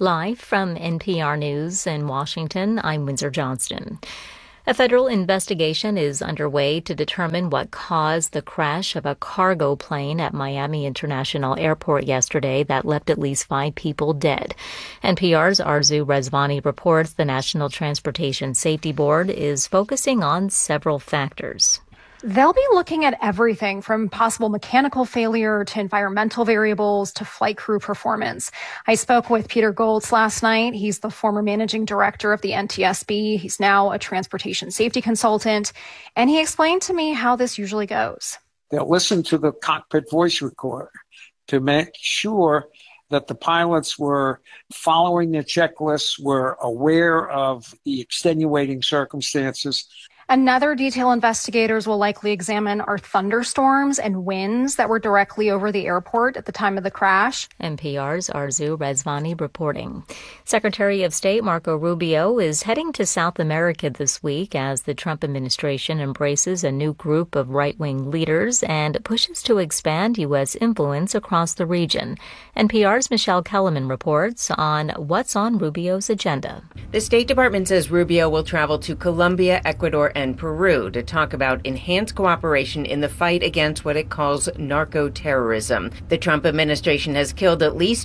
Live from NPR News in Washington, I'm Windsor Johnston. A federal investigation is underway to determine what caused the crash of a cargo plane at Miami International Airport yesterday that left at least 5 people dead. NPR's Arzu Rezvani reports the National Transportation Safety Board is focusing on several factors. They'll be looking at everything from possible mechanical failure to environmental variables to flight crew performance. I spoke with Peter Goltz last night. He's the former managing director of the NTSB. He's now a transportation safety consultant. And he explained to me how this usually goes. They'll listen to the cockpit voice recorder to make sure that the pilots were following the checklists, were aware of the extenuating circumstances. Another detail investigators will likely examine are thunderstorms and winds that were directly over the airport at the time of the crash. NPR's Arzu Rezvani reporting. Secretary of State Marco Rubio is heading to South America this week as the Trump administration embraces a new group of right-wing leaders and pushes to expand U.S. influence across the region. NPR's Michelle Kellerman reports on what's on Rubio's agenda. The State Department says Rubio will travel to Colombia, Ecuador, and Peru to talk about enhanced cooperation in the fight against what it calls narco-terrorism. The Trump administration has killed at least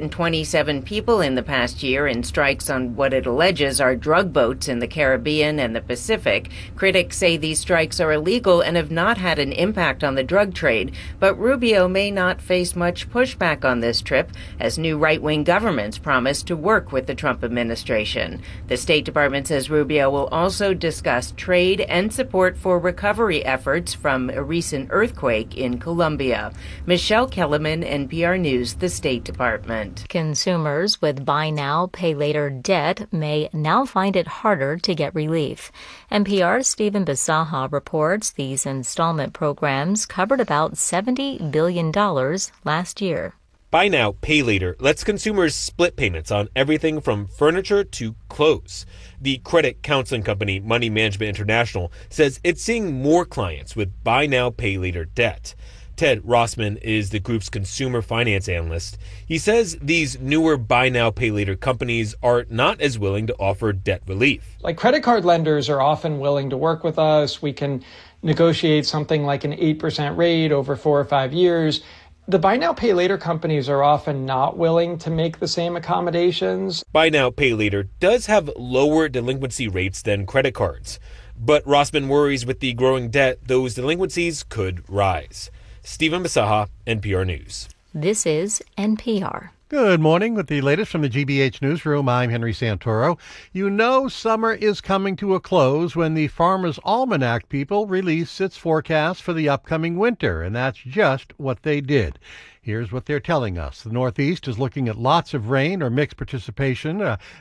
227 people in the past year in strikes on what it alleges are drug boats in the Caribbean and the Pacific. Critics say these strikes are illegal and have not had an impact on the drug trade, but Rubio may not face much pushback on this trip, as new right-wing governments promise to work with the Trump administration. The State Department says Rubio will also discuss trade and support for recovery efforts from a recent earthquake in Colombia. Michelle Kellerman, NPR News, the State Department. Consumers with buy now, pay later debt may now find it harder to get relief. NPR's Stephen Bisaha reports these installment programs covered about $70 billion last year. Buy Now, Pay Later lets consumers split payments on everything from furniture to clothes. The credit counseling company Money Management International says it's seeing more clients with Buy Now, Pay Later debt. Ted Rossman is the group's consumer finance analyst. He says these newer Buy Now, Pay Later companies are not as willing to offer debt relief. Like credit card lenders are often willing to work with us. We can negotiate something like an 8% rate over 4 or 5 years. The Buy Now, Pay Later companies are often not willing to make the same accommodations. Buy Now, Pay Later does have lower delinquency rates than credit cards. But Rossman worries with the growing debt, those delinquencies could rise. Stephen Bisaha, NPR News. This is NPR. Good morning. With the latest from the GBH Newsroom, I'm Henry Santoro. You know summer is coming to a close when the Farmer's Almanac people release its forecast for the upcoming winter, and that's just what they did. Here's what they're telling us. The Northeast is looking at lots of rain or mixed precipitation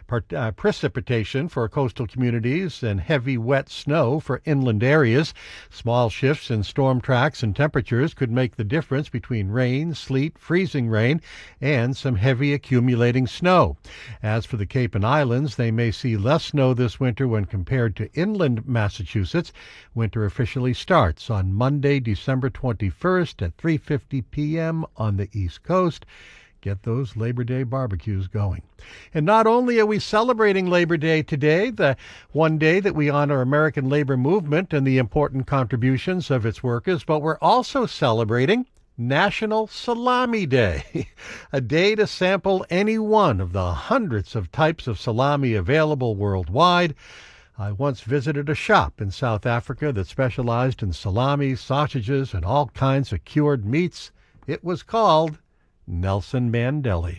for coastal communities and heavy wet snow for inland areas. Small shifts in storm tracks and temperatures could make the difference between rain, sleet, freezing rain, and some heavy accumulating snow. As for the Cape and Islands, they may see less snow this winter when compared to inland Massachusetts. Winter officially starts on Monday, December 21st at 3:50 p.m. on the East Coast. Get those Labor Day barbecues going. And not only are we celebrating Labor Day today, the one day that we honor American labor movement and the important contributions of its workers, but we're also celebrating National Salami Day, a day to sample any one of the hundreds of types of salami available worldwide. I once visited a shop in South Africa that specialized in salami, sausages, and all kinds of cured meats. It was called Nelson Mandela.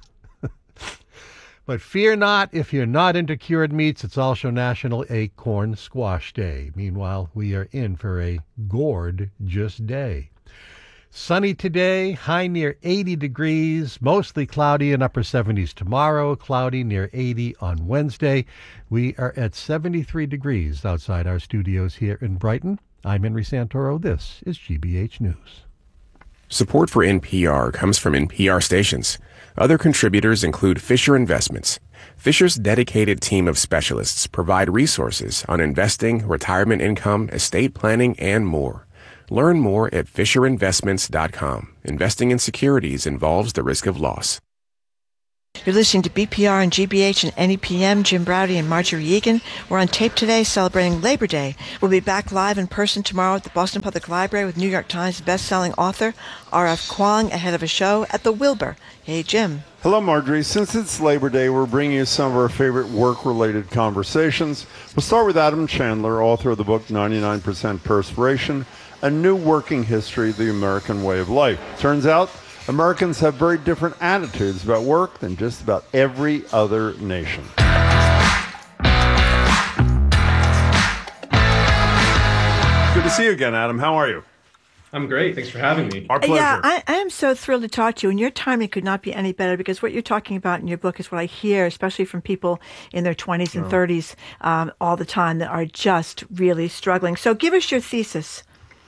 But fear not, if you're not into cured meats, it's also National Acorn Squash Day. Meanwhile, we are in for a gorgeous day. Sunny today, high near 80 degrees, mostly cloudy and upper 70s tomorrow, cloudy near 80 on Wednesday. We are at 73 degrees outside our studios here in Brighton. I'm Henry Santoro. This is GBH News. Support for NPR comes from NPR stations. Other contributors include Fisher Investments. Fisher's dedicated team of specialists provide resources on investing, retirement income, estate planning, and more. Learn more at FisherInvestments.com. Investing in securities involves the risk of loss. You're listening to BPR and GBH and NEPM, Jim Braude and Marjorie Egan. We're on tape today celebrating Labor Day. We'll be back live in person tomorrow at the Boston Public Library with New York Times bestselling author R.F. Kuang ahead of a show at the Wilbur. Hey, Jim. Hello, Marjorie. Since it's Labor Day, we're bringing you some of our favorite work-related conversations. We'll start with Adam Chandler, author of the book 99% Perspiration, A New Working History, The American Way of Life. Turns out, Americans have very different attitudes about work than just about every other nation. Good to see you again, Adam. How are you? I'm great. Thanks for having me. Our pleasure. Yeah, I am so thrilled to talk to you, and your timing could not be any better because what you're talking about in your book is what I hear, especially from people in their 20s and 30s all the time that are just really struggling. So give us your thesis.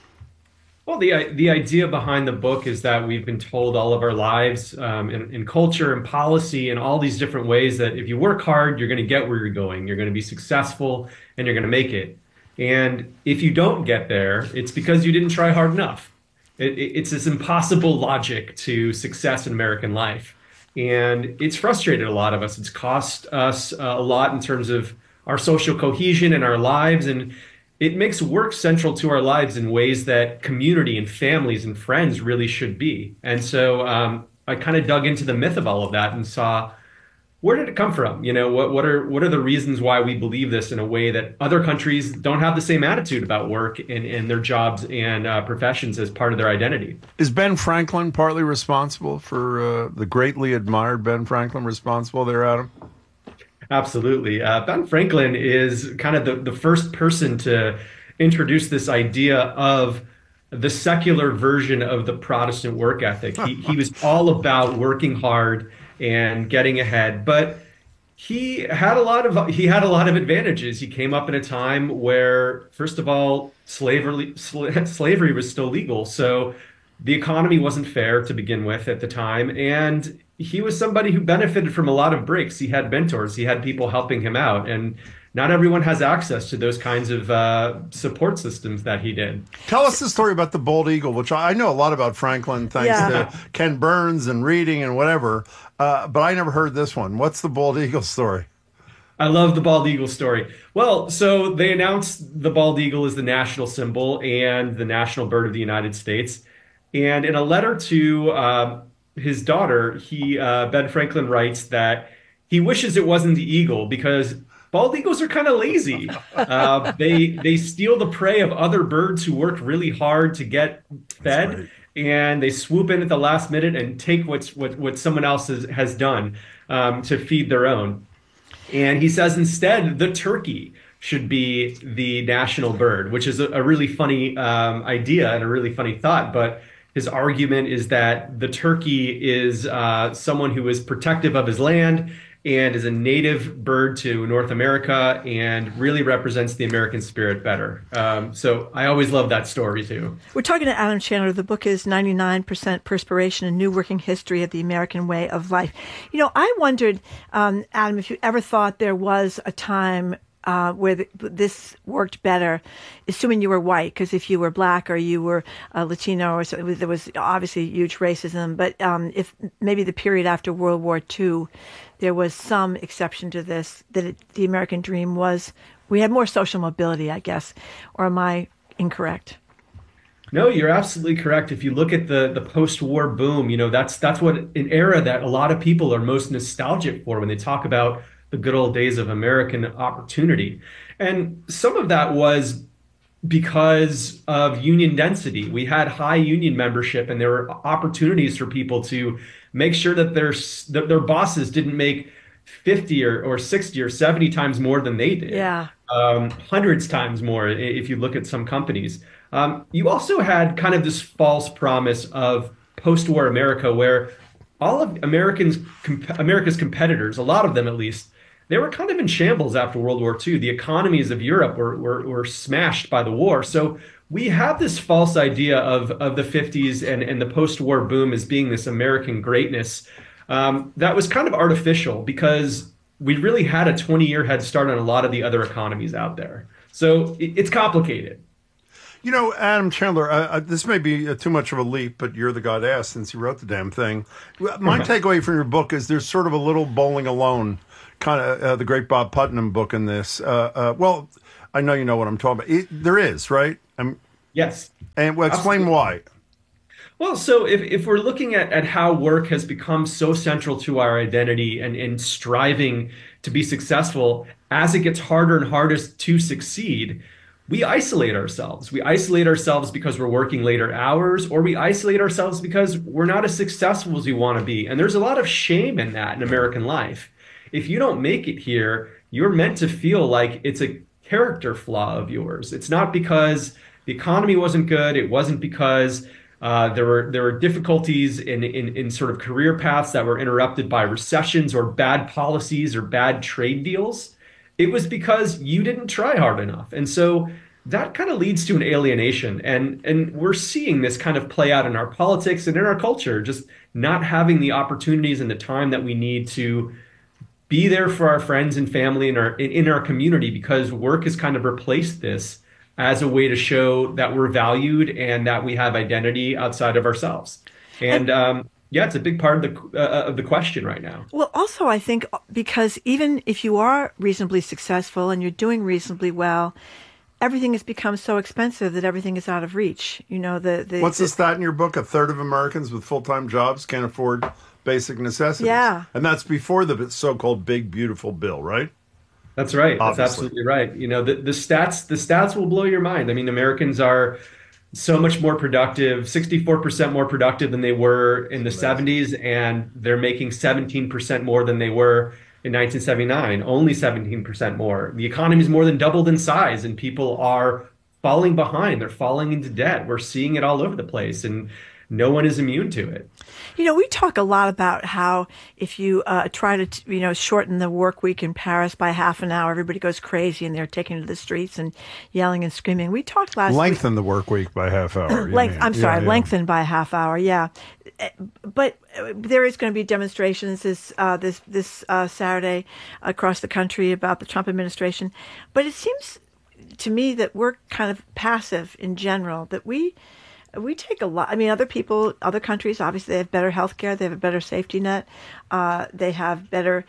Well, the idea behind the book is that we've been told all of our lives in culture and policy and all these different ways that if you work hard, you're going to get where you're going. You're going to be successful and you're going to make it. And if you don't get there, it's because you didn't try hard enough. It's this impossible logic to success in American life. And it's frustrated a lot of us. It's cost us a lot in terms of our social cohesion and our lives. And it makes work central to our lives in ways that community and families and friends really should be. And so I kind of dug into the myth of all of that and saw, where did it come from? You know, what are the reasons why we believe this in a way that other countries don't have the same attitude about work and their jobs and professions as part of their identity? Is Ben Franklin partly responsible for the greatly admired Ben Franklin responsible there, Adam? Absolutely. Ben Franklin is kind of the first person to introduce this idea of the secular version of the Protestant work ethic. He was all about working hard and getting ahead, but he had a lot of advantages. He came up in a time where, first of all, slavery was still legal, so the economy wasn't fair to begin with at the time, and he was somebody who benefited from a lot of breaks. He had mentors, he had people helping him out, and not everyone has access to those kinds of support systems that he did. Tell us the story about the bald eagle, which I know a lot about Franklin thanks to Ken Burns and reading and whatever, but I never heard this one. What's the bald eagle story? I love the bald eagle story. Well, so they announced the bald eagle as the national symbol and the national bird of the United States. And in a letter to his daughter, Ben Franklin writes that he wishes it wasn't the eagle because bald eagles are kind of lazy. They steal the prey of other birds who work really hard to get fed, and they swoop in at the last minute and take what someone else has done to feed their own. And he says instead the turkey should be the national bird, which is a really funny idea and a really funny thought. But his argument is that the turkey is someone who is protective of his land and is a native bird to North America and really represents the American spirit better. So I always love that story, too. We're talking to Adam Chandler. The book is 99% Perspiration, A New Working History of the American Way of Life. You know, I wondered, Adam, if you ever thought there was a time where this worked better, assuming you were white, because if you were black or you were Latino, or so, there was obviously huge racism. But if maybe the period after World War II, there was some exception to this, that the American dream was, we had more social mobility, I guess. Or am I incorrect? No, you're absolutely correct. If you look at the post-war boom, you know, that's what an era that a lot of people are most nostalgic for when they talk about the good old days of American opportunity. And some of that was because of union density. We had high union membership, and there were opportunities for people to make sure that their bosses didn't make 50 or 60 or 70 times more than they did. Yeah. Hundreds times more if you look at some companies. You also had kind of this false promise of post-war America where all of America's competitors, a lot of them at least, they were kind of in shambles after World War II. The economies of Europe were smashed by the war. So we have this false idea of the 50s and the post-war boom as being this American greatness that was kind of artificial because we really had a 20-year head start on a lot of the other economies out there. So it's complicated. You know, Adam Chandler, this may be too much of a leap, but you're the guy to ask since you wrote the damn thing. My takeaway from your book is there's sort of a little Bowling Alone, kind of the great Bob Putnam book in this. Well, I know you know what I'm talking about. There is, right? Yes. And explain why. Well, so if we're looking at how work has become so central to our identity and striving to be successful, as it gets harder and harder to succeed, we isolate ourselves. We isolate ourselves because we're working later hours, or we isolate ourselves because we're not as successful as we want to be. And there's a lot of shame in that in American life. If you don't make it here, you're meant to feel like it's a character flaw of yours. It's not because the economy wasn't good. It wasn't because there were difficulties in sort of career paths that were interrupted by recessions or bad policies or bad trade deals. It was because you didn't try hard enough. And so that kind of leads to an alienation. And we're seeing this kind of play out in our politics and in our culture, just not having the opportunities and the time that we need to be there for our friends and family in our community, because work has kind of replaced this as a way to show that we're valued and that we have identity outside of ourselves. And yeah, it's a big part of the question right now. Well, also, I think because even if you are reasonably successful and you're doing reasonably well, everything has become so expensive that everything is out of reach. You know, what's the stat in your book? 1/3 of Americans with full-time jobs can't afford basic necessities. Yeah. And that's before the so-called big, beautiful bill, right? That's right. Obviously. That's absolutely right. You know, the stats will blow your mind. I mean, Americans are so much more productive, 64% more productive than they were in the 70s, and they're making 17% more than they were in 1979, only 17% more. The economy is more than doubled in size, and people are falling behind. They're falling into debt. We're seeing it all over the place, and no one is immune to it. You know, we talk a lot about how if you try to, shorten the work week in Paris by half an hour, everybody goes crazy and they're taking to the streets and yelling and screaming. We talked last Lengthen week. the work week by half hour. Lengthen by half hour. Yeah. But there is going to be demonstrations this Saturday across the country about the Trump administration. But it seems to me that we're kind of passive in general, that we take a lot. I mean, other countries, obviously, they have better health care. They have a better safety net. They have better,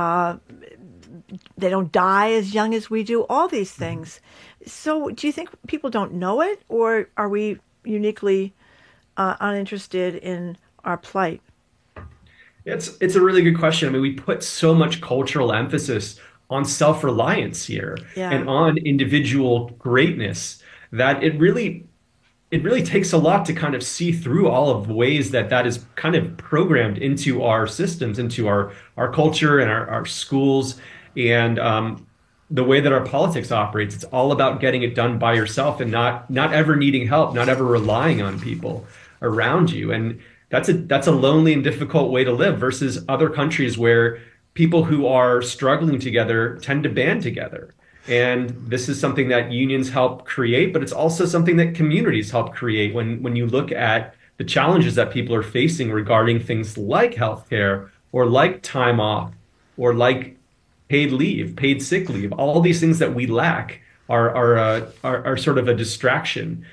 they don't die as young as we do, all these things. So do you think people don't know it, or are we uniquely uninterested in our plight? It's a really good question. I mean, we put so much cultural emphasis on self-reliance here and on individual greatness that it really takes a lot to kind of see through all of the ways that is kind of programmed into our systems, into our culture and our schools, and the way that our politics operates. It's all about getting it done by yourself and not ever needing help, not ever relying on people around you. And that's a lonely and difficult way to live versus other countries where people who are struggling together tend to band together. And this is something that unions help create, but it's also something that communities help create when you look at the challenges that people are facing regarding things like healthcare or like time off or like paid leave, paid sick leave. All these things that we lack are sort of a distraction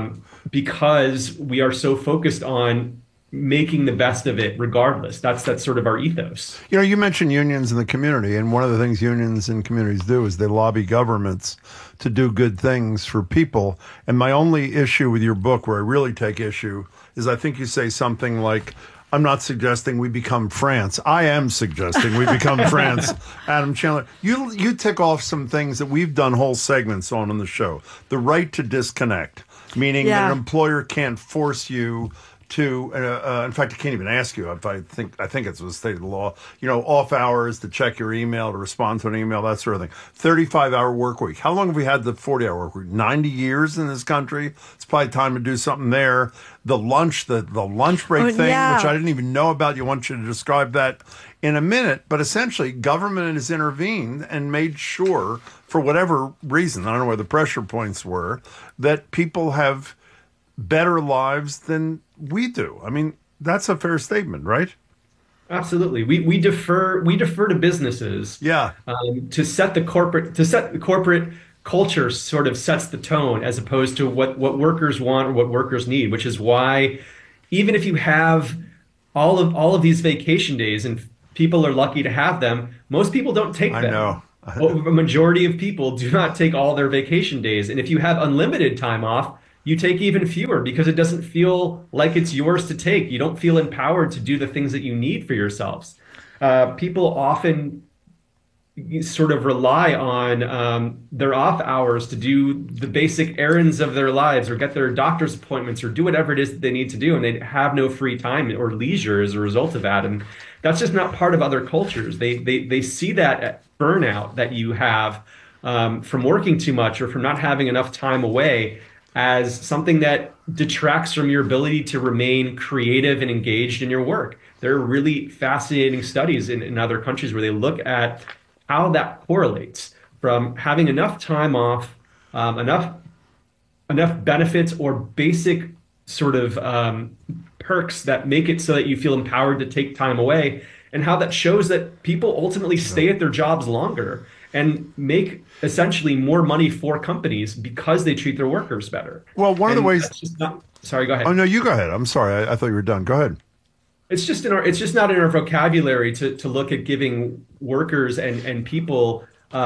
because we are so focused on making the best of it regardless. That's sort of our ethos. You know, you mentioned unions in the community, and one of the things unions and communities do is they lobby governments to do good things for people. And my only issue with your book, where I really take issue, is I think you say something like, I'm not suggesting we become France. I am suggesting we become France. Adam Chandler, you tick off some things that we've done whole segments on the show. The right to disconnect, meaning that an employer can't force you to, in fact, I can't even ask you if I think it's the state of the law, off hours to check your email, to respond to an email, that sort of thing. 35-hour work week. How long have we had the 40-hour work week? 90 years in this country. It's probably time to do something there. The lunch break thing, which I didn't even know about. You want you to describe that in a minute. But essentially, government has intervened and made sure, for whatever reason, I don't know where the pressure points were, that people have better lives than we do. I mean, that's a fair statement, right? Absolutely. We defer to businesses. Yeah. To set the corporate culture sort of sets the tone as opposed to what workers want or what workers need, which is why even if you have all of these vacation days and people are lucky to have them, most people don't take them. I know. A majority of people do not take all their vacation days. And if you have unlimited time off, you take even fewer because it doesn't feel like it's yours to take. You don't feel empowered to do the things that you need for yourselves. People often sort of rely on their off hours to do the basic errands of their lives or get their doctor's appointments or do whatever it is that they need to do. And they have no free time or leisure as a result of that. And that's just not part of other cultures. They see that burnout that you have from working too much or from not having enough time away as something that detracts from your ability to remain creative and engaged in your work. There are really fascinating studies in other countries where they look at how that correlates from having enough time off, enough benefits or basic sort of perks that make it so that you feel empowered to take time away, and how that shows that people ultimately stay at their jobs longer and make essentially more money for companies because they treat their workers better. Well, one of the ways. Sorry, go ahead. Oh no, you go ahead. I'm sorry. I thought you were done. Go ahead. It's just not in our vocabulary to look at giving workers and people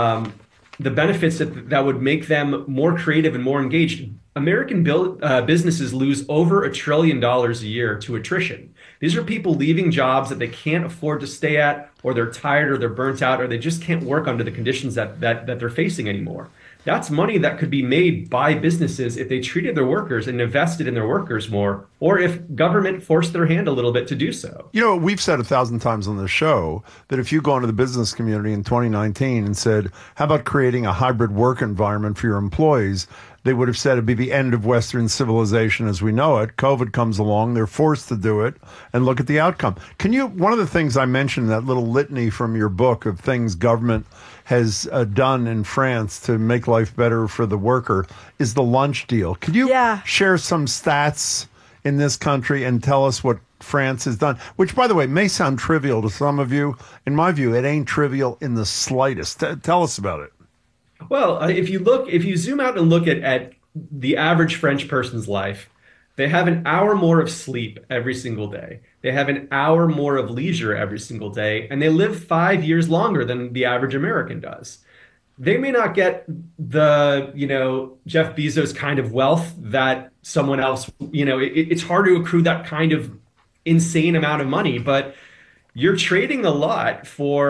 the benefits that would make them more creative and more engaged. American businesses lose over $1 trillion a year to attrition. These are people leaving jobs that they can't afford to stay at, or they're tired, or they're burnt out, or they just can't work under the conditions that they're facing anymore. That's money that could be made by businesses if they treated their workers and invested in their workers more, or if government forced their hand a little bit to do so. You know, we've said 1,000 times on this show that if you go into the business community in 2019 and said, how about creating a hybrid work environment for your employees, they would have said it'd be the end of Western civilization as we know it. COVID comes along, they're forced to do it, and look at the outcome. One of the things I mentioned in that little litany from your book of things government has done in France to make life better for the worker is the lunch deal. Could you share some stats in this country and tell us what France has done? Which, by the way, may sound trivial to some of you. In my view, it ain't trivial in the slightest. Tell us about it. Well, if you zoom out and look at the average French person's life, they have an hour more of sleep every single day. They have an hour more of leisure every single day, and they live 5 years longer than the average American does. They may not get the, Jeff Bezos kind of wealth that someone else, it's hard to accrue that kind of insane amount of money, but you're trading a lot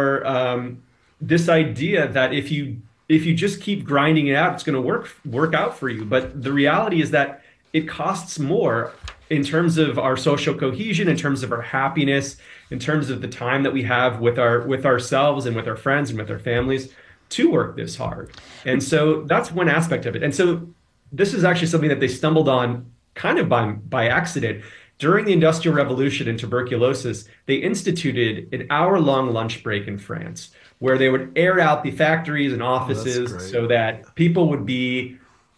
for this idea that if you just keep grinding it out, it's going to work out for you. But the reality is that it costs more in terms of our social cohesion, in terms of our happiness, in terms of the time that we have with ourselves and with our friends and with our families to work this hard. And so that's one aspect of it. And so this is actually something that they stumbled on kind of by accident. During the Industrial Revolution and tuberculosis, they instituted an hour-long lunch break in France, where they would air out the factories and offices so that people would be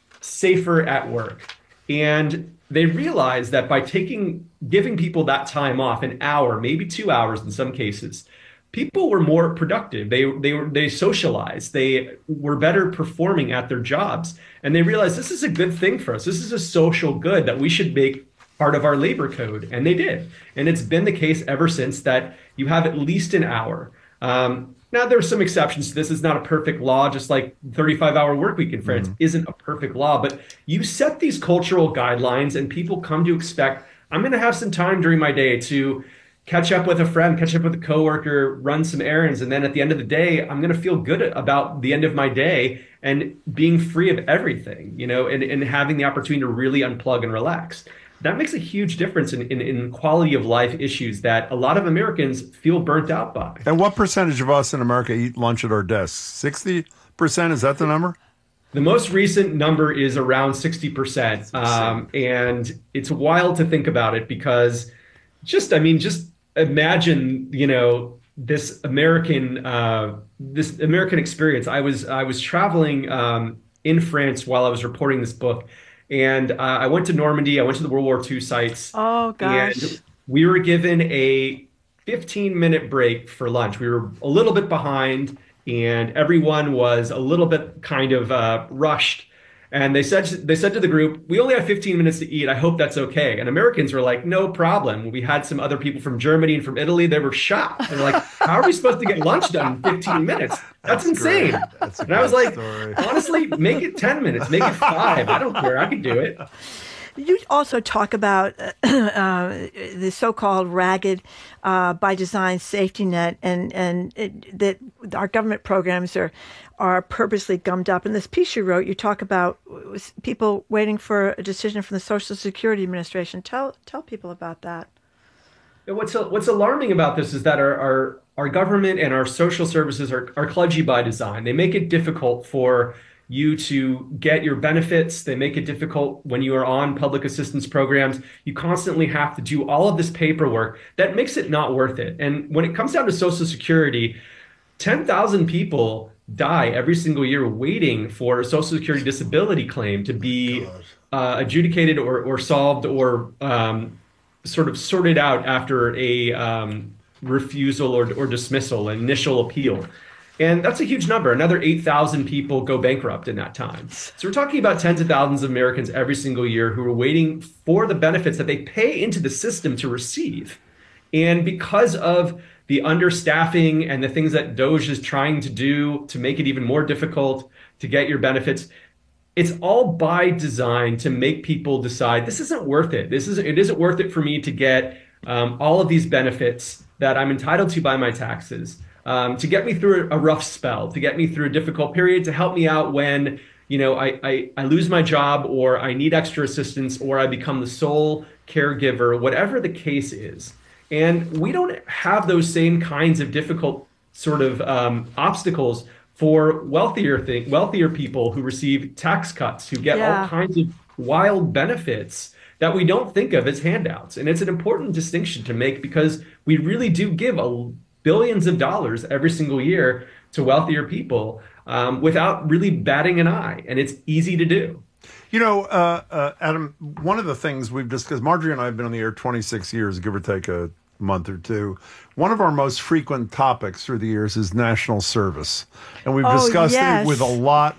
safer at work. And they realized that by giving people that time off, an hour, maybe 2 hours in some cases, people were more productive. They socialized. They were better performing at their jobs. And they realized this is a good thing for us. This is a social good that we should make part of our labor code. And they did. And it's been the case ever since that you have at least an hour. Now, there are some exceptions to this. It's not a perfect law, just like 35-hour work week in France isn't a perfect law. But you set these cultural guidelines and people come to expect, I'm going to have some time during my day to catch up with a friend, catch up with a coworker, run some errands. And then at the end of the day, I'm going to feel good about the end of my day and being free of everything, and having the opportunity to really unplug and relax. That makes a huge difference in quality of life issues that a lot of Americans feel burnt out by. And what percentage of us in America eat lunch at our desks? 60%? Is that the number? The most recent number is around 60%. And it's wild to think about it because just imagine, this American experience. I was traveling in France while I was reporting this book. And I went to Normandy. I went to the World War II sites. Oh, gosh. And we were given a 15-minute break for lunch. We were a little bit behind. and everyone was a little bit kind of rushed. And they said to the group, "We only have 15 minutes to eat. I hope that's okay." And Americans were like, "No problem." We had some other people from Germany and from Italy. They were shocked. They're like, "How are we supposed to get lunch done in 15 minutes? That's insane." And I was like, honestly, make it 10 minutes, make it 5. I don't care. I can do it. You also talk about the so-called ragged by design safety net, and that our government programs are purposely gummed up. In this piece you wrote, you talk about people waiting for a decision from the Social Security Administration. Tell people about that. What's alarming about this is that our government and our social services are kludgy by design. They make it difficult for you to get your benefits. They make it difficult when you are on public assistance programs. You constantly have to do all of this paperwork that makes it not worth it. And when it comes down to Social Security, 10,000 people die every single year waiting for a Social Security disability claim to be adjudicated or solved or sort of sorted out after a refusal or dismissal, an initial appeal. And that's a huge number. Another 8,000 people go bankrupt in that time. So we're talking about tens of thousands of Americans every single year who are waiting for the benefits that they pay into the system to receive. And because of the understaffing and the things that DOGE is trying to do to make it even more difficult to get your benefits, it's all by design to make people decide this isn't worth it. It isn't worth it for me to get all of these benefits that I'm entitled to by my taxes. To get me through a rough spell, to get me through a difficult period, to help me out when, I lose my job or I need extra assistance or I become the sole caregiver, whatever the case is. And we don't have those same kinds of difficult sort of obstacles for wealthier people who receive tax cuts, who get all kinds of wild benefits that we don't think of as handouts. And it's an important distinction to make because we really do give billions of dollars every single year to wealthier people without really batting an eye. And it's easy to do. Adam, one of the things we've discussed, Marjorie and I have been on the air 26 years, give or take a month or two. One of our most frequent topics through the years is national service. And we've discussed it with a lot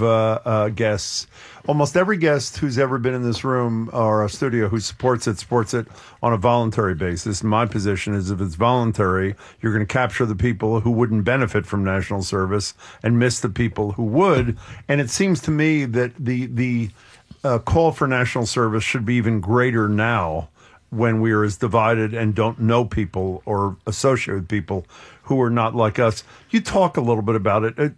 of guests. Almost every guest who's ever been in this room or a studio who supports it on a voluntary basis. My position is if it's voluntary, you're going to capture the people who wouldn't benefit from national service and miss the people who would. And it seems to me that the call for national service should be even greater now when we are as divided and don't know people or associate with people who are not like us. You talk a little bit about it.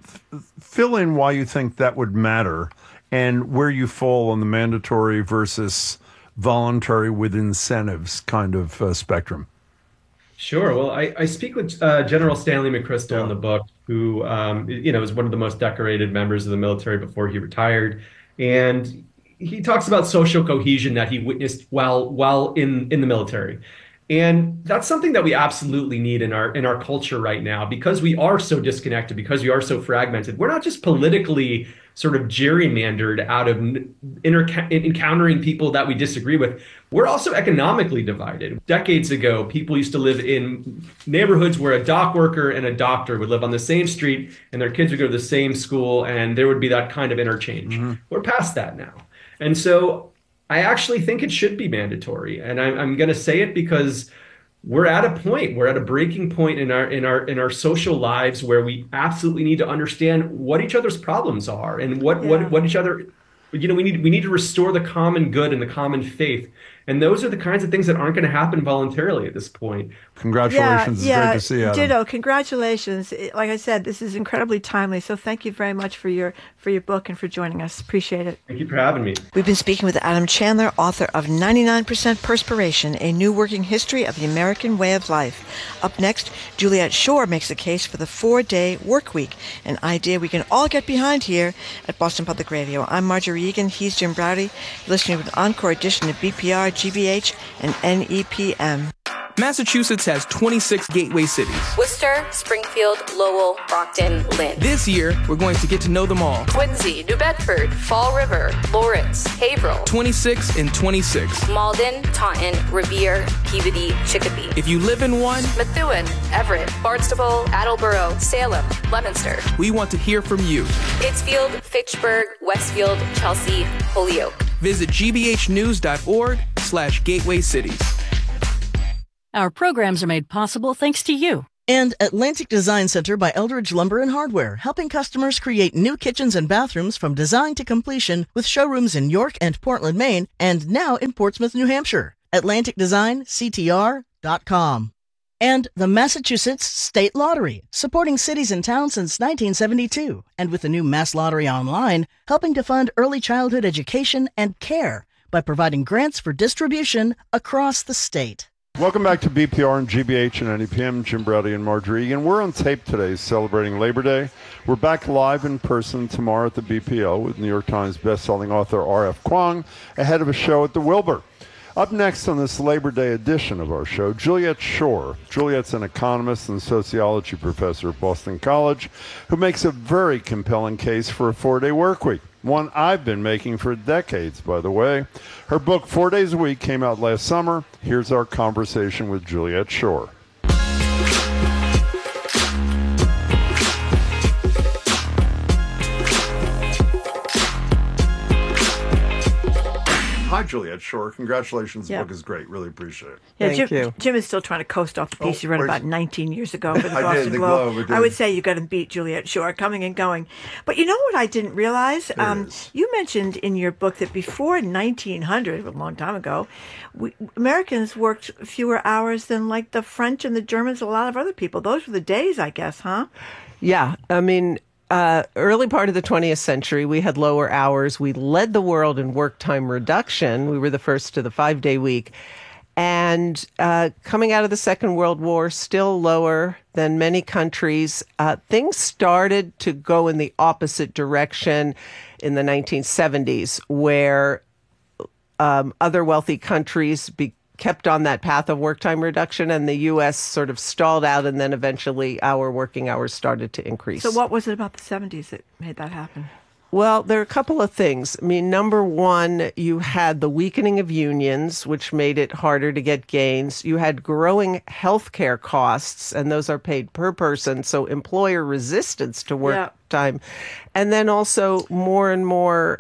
Fill in why you think that would matter and where you fall on the mandatory versus voluntary with incentives kind of spectrum. Sure. Well, I speak with General Stanley McChrystal in the book, who is one of the most decorated members of the military before he retired. And he talks about social cohesion that he witnessed while in the military. And that's something that we absolutely need in our culture right now, because we are so disconnected, because we are so fragmented. We're not just politically sort of gerrymandered out of encountering people that we disagree with. We're also economically divided. Decades ago, people used to live in neighborhoods where a dock worker and a doctor would live on the same street and their kids would go to the same school, and there would be that kind of interchange. Mm-hmm. We're past that now. And so I actually think it should be mandatory. And I'm going to say it because we're at a breaking point in our social lives where we absolutely need to understand what each other's problems are and what each other, we need to restore the common good and the common faith. And those are the kinds of things that aren't going to happen voluntarily at this point. Congratulations. It's great to see you, Adam. Ditto. Congratulations. Like I said, this is incredibly timely. So thank you very much for your book and for joining us. Appreciate it. Thank you for having me. We've been speaking with Adam Chandler, author of 99% Perspiration, A New Working History of the American Way of Life. Up next, Juliet Schor makes the case for the 4-day work week, an idea we can all get behind here at Boston Public Radio. I'm Marjorie Egan. He's Jim Browdy. You're listening to an encore edition of BPR, GBH, and NEPM. Massachusetts has 26 gateway cities. Worcester, Springfield, Lowell, Brockton, Lynn. This year, we're going to get to know them all. Quincy, New Bedford, Fall River, Lawrence, Haverhill. 26 and 26. Malden, Taunton, Revere, Peabody, Chicopee. If you live in one, Methuen, Everett, Barnstable, Attleboro, Salem, Leominster. We want to hear from you. Pittsfield, Fitchburg, Westfield, Chelsea, Holyoke. Visit gbhnews.org/gateway cities. Our programs are made possible thanks to you. And Atlantic Design Center by Eldridge Lumber and Hardware, helping customers create new kitchens and bathrooms from design to completion with showrooms in York and Portland, Maine, and now in Portsmouth, New Hampshire. AtlanticDesignCTR.com. And the Massachusetts State Lottery, supporting cities and towns since 1972. And with the new Mass Lottery Online, helping to fund early childhood education and care by providing grants for distribution across the state. Welcome back to BPR and GBH and NEPM. Jim Browdy and Marjorie Egan. We're on tape today celebrating Labor Day. We're back live in person tomorrow at the BPO with New York Times bestselling author R.F. Kuang ahead of a show at the Wilbur. Up next on this Labor Day edition of our show, Juliet Schor. Juliet's an economist and sociology professor at Boston College who makes a very compelling case for a 4-day work week. One I've been making for decades, by the way. Her book, 4 Days a Week, came out last summer. Here's our conversation with Juliet Schor. Hi, Juliet Schor. Congratulations. The book is great. Really appreciate it. Yeah, Jim is still trying to coast off the piece he wrote about 19 years ago for the Boston Globe. I would say you got to beat Juliet Schor coming and going. But you know what I didn't realize? You mentioned in your book that before 1900, a long time ago, Americans worked fewer hours than like the French and the Germans, a lot of other people. Those were the days, I guess, huh? Yeah. I mean, early part of the 20th century, we had lower hours. We led the world in work time reduction. We were the first to the 5-day week. And coming out of the Second World War, still lower than many countries. Things started to go in the opposite direction in the 1970s, where other wealthy countries kept on that path of work time reduction, and the U.S. sort of stalled out, and then eventually our working hours started to increase. So what was it about the 70s that made that happen? Well, there are a couple of things. I mean, number one, you had the weakening of unions, which made it harder to get gains. You had growing healthcare costs, and those are paid per person, so employer resistance to work time. And then also more and more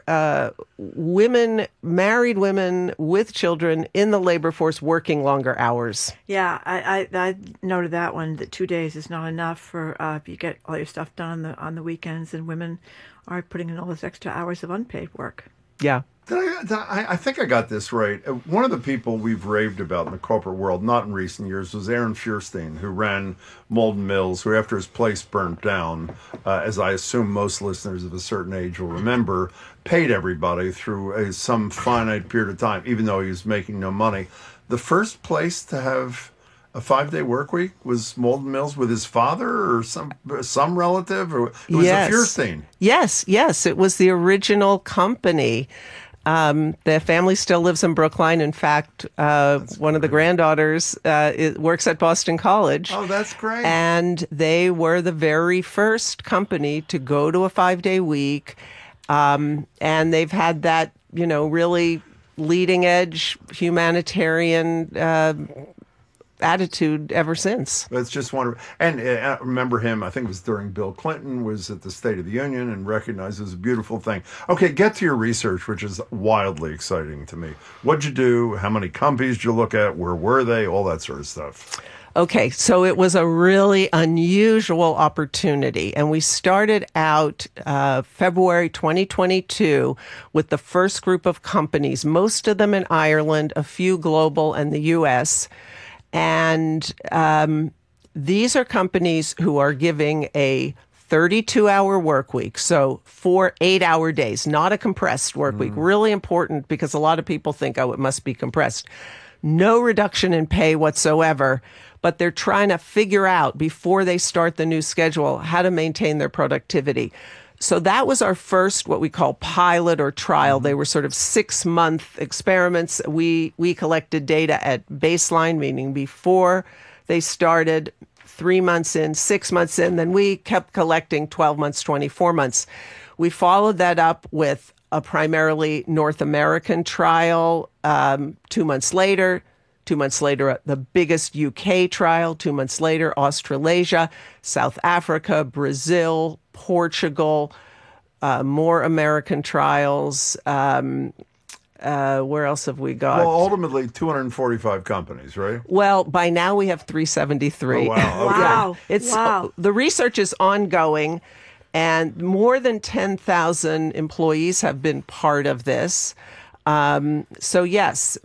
married women with children in the labor force working longer hours. Yeah, I noted that one, that 2 days is not enough for if you get all your stuff done on the weekends, and women are putting in all those extra hours of unpaid work. Yeah. I think I got this right. One of the people we've raved about in the corporate world, not in recent years, was Aaron Feuerstein, who ran Malden Mills, who after his place burnt down, as I assume most listeners of a certain age will remember, paid everybody through some finite period of time, even though he was making no money. The first place to have a 5-day work week was Malden Mills with his father or some relative, or it was a Feuerstein. Yes, it was the original company. The family still lives in Brookline. In fact, one of the granddaughters works at Boston College. Oh, that's great. And they were the very first company to go to a 5-day week. And they've had that, really leading edge humanitarian attitude ever since. It's just wonderful. And I remember him, I think it was during Bill Clinton, was at the State of the Union and recognized it as a beautiful thing. Okay, get to your research, which is wildly exciting to me. What'd you do? How many companies did you look at? Where were they? All that sort of stuff. Okay, so it was a really unusual opportunity, and we started out February 2022 with the first group of companies, most of them in Ireland, a few global, and the U.S., and these are companies who are giving a 32-hour work week, so 4 8-hour days, not a compressed work week. Really important, because a lot of people think, it must be compressed. No reduction in pay whatsoever, but they're trying to figure out, before they start the new schedule, how to maintain their productivity. So that was our first, what we call pilot or trial. They were sort of 6-month experiments. We collected data at baseline, meaning before they started, 3 months in, 6 months in. Then we kept collecting 12 months, 24 months. We followed that up with a primarily North American trial 2 months later. 2 months later, the biggest UK trial. 2 months later, Australasia, South Africa, Brazil, Portugal, more American trials. Where else have we got? Well, ultimately, 245 companies, right? Well, by now we have 373. Oh, wow. Okay. Wow. Wow. The research is ongoing, and more than 10,000 employees have been part of this. So yes,